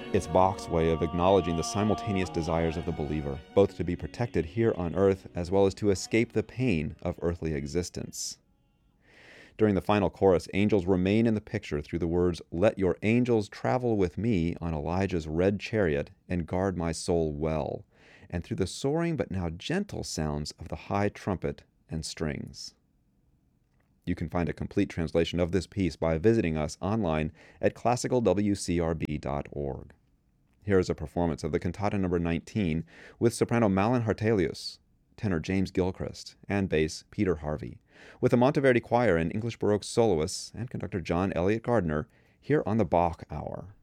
It's Bach's way of acknowledging the simultaneous desires of the believer, both to be protected here on earth as well as to escape the pain of earthly existence. During the final chorus, angels remain in the picture through the words, "Let your angels travel with me on Elijah's red chariot and guard my soul well," and through the soaring but now gentle sounds of the high trumpet and strings. You can find a complete translation of this piece by visiting us online at classicalwcrb.org. Here is a performance of the Cantata No. 19 with soprano Malin Hartelius, tenor James Gilchrist, and bass Peter Harvey, with the Monteverdi Choir and English Baroque soloists and conductor John Elliott Gardner here on the Bach Hour.